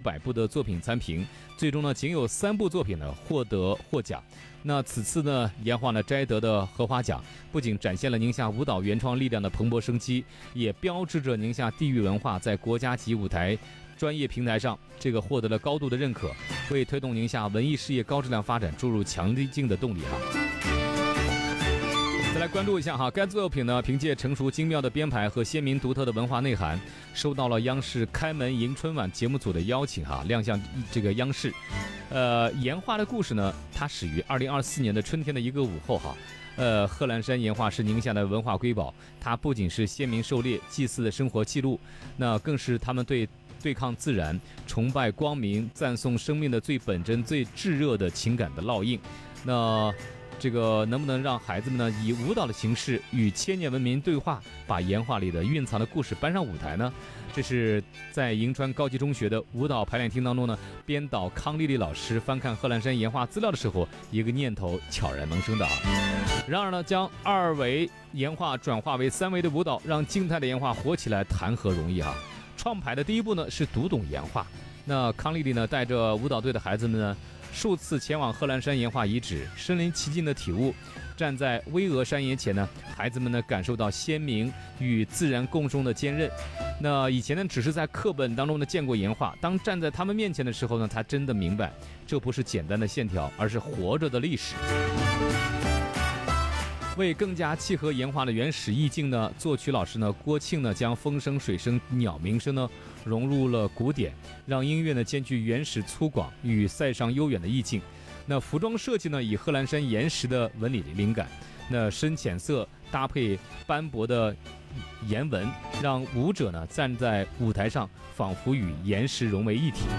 500部的作品参评，最终呢仅有3部作品呢获奖。那此次呢，岩画呢摘得的荷花奖，不仅展现了宁夏舞蹈原创力量的蓬勃生机，也标志着宁夏地域文化在国家级舞台专业平台上获得了高度的认可，为推动宁夏文艺事业高质量发展注入强劲的动力再来关注一下该作品呢凭借成熟精妙的编排和鲜明独特的文化内涵，收到了央视开门迎春晚节目组的邀请亮相央视。岩画的故事呢，它始于2024年的春天的一个午后贺兰山岩画是宁夏的文化瑰宝，它不仅是先民狩猎祭祀的生活记录，那更是他们对抗自然、崇拜光明、赞颂生命的最本真、最炙热的情感的烙印。那能不能让孩子们呢以舞蹈的形式与千年文明对话，把岩画里的蕴藏的故事搬上舞台呢？这是在银川高级中学的舞蹈排练厅当中呢，编导康丽丽老师翻看贺兰山岩画资料的时候，一个念头悄然萌生的然而呢，将2维岩画转化为3维的舞蹈，让静态的岩画活起来，谈何容易创排的第一步呢是读懂岩画。那康丽丽呢带着舞蹈队的孩子们呢，数次前往贺兰山岩画遗址，身临其境的体悟。站在巍峨山岩前呢，孩子们呢感受到鲜明与自然共生的坚韧。那以前呢只是在课本当中呢见过岩画，当站在他们面前的时候呢，他真的明白，这不是简单的线条，而是活着的历史。为更加契合岩画的原始意境呢，作曲老师呢郭庆呢将风声、水声、鸟鸣声呢融入了古典，让音乐呢兼具原始粗犷与塞上悠远的意境。那服装设计呢以贺兰山岩石的纹理灵感，那深浅色搭配斑驳的岩纹，让舞者呢站在舞台上仿佛与岩石融为一体。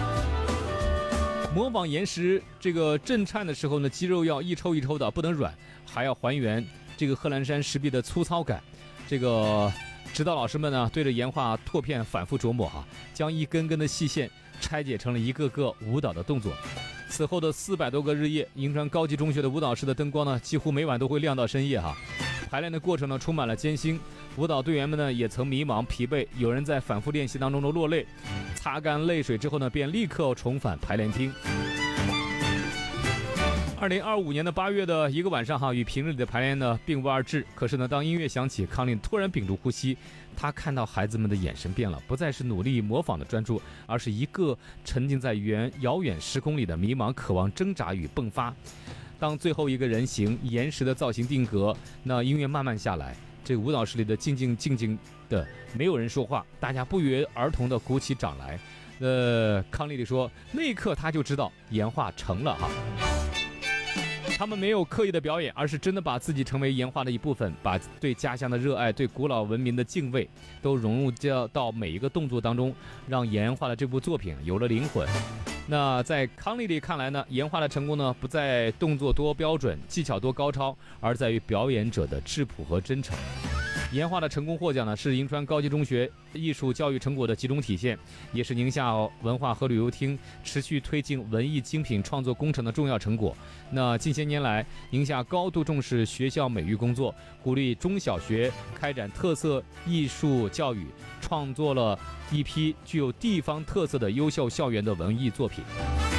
模仿岩石震颤的时候呢，肌肉要一抽一抽的，不能软，还要还原贺兰山石壁的粗糙感。指导老师们呢对着岩画拓片反复琢磨将一根根的细线拆解成了一个个舞蹈的动作。此后的400多个日夜，银川高级中学的舞蹈室的灯光呢几乎每晚都会亮到深夜排练的过程呢充满了艰辛，舞蹈队员们呢也曾迷茫疲惫，有人在反复练习当中的落泪，擦干泪水之后呢便立刻重返排练厅。2025年的8月的一个晚上与平日里的排练呢并不二致。可是呢，当音乐响起，康令突然屏住呼吸，他看到孩子们的眼神变了，不再是努力模仿的专注，而是一个沉浸在遥远时空里的迷茫、渴望、挣扎与迸发。当最后一个人形岩石的造型定格，那音乐慢慢下来，舞蹈室里的静静的，没有人说话，大家不约而同的鼓起掌来。康丽丽说，那一刻他就知道岩画成了他们没有刻意的表演，而是真的把自己成为岩画的一部分，把对家乡的热爱、对古老文明的敬畏都融入到每一个动作当中，让岩画的这部作品有了灵魂。那在康丽丽看来呢，岩画的成功呢不在动作多标准、技巧多高超，而在于表演者的质朴和真诚。岩画的成功获奖呢，是银川高级中学艺术教育成果的集中体现，也是宁夏文化和旅游厅持续推进文艺精品创作工程的重要成果。那近些年来，宁夏高度重视学校美育工作，鼓励中小学开展特色艺术教育，创作了一批具有地方特色的优秀校园的文艺作品。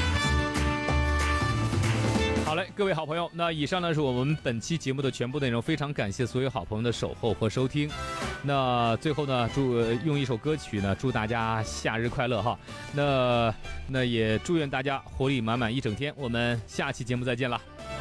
好嘞，各位好朋友，那以上呢是我们本期节目的全部内容，非常感谢所有好朋友的守候和收听。那最后呢，用一首歌曲呢，祝大家夏日快乐那也祝愿大家活力满满一整天。我们下期节目再见了。